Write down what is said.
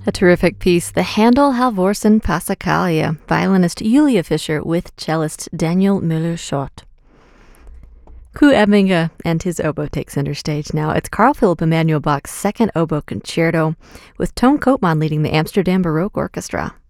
A terrific piece, the Handel Halvorsen Passacaglia, violinist Julia Fischer with cellist Daniel Müller-Schott. Koen Ebbinge and his oboe take center stage now. It's Carl Philipp Emanuel Bach's second oboe concerto, with Toon Koopman leading the Amsterdam Baroque Orchestra.